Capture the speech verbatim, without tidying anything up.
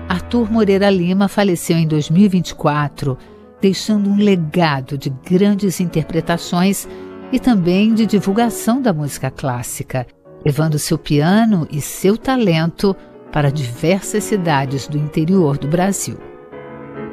Arthur Moreira Lima faleceu em dois mil e vinte e quatro, deixando um legado de grandes interpretações e também de divulgação da música clássica, levando seu piano e seu talento para diversas cidades do interior do Brasil.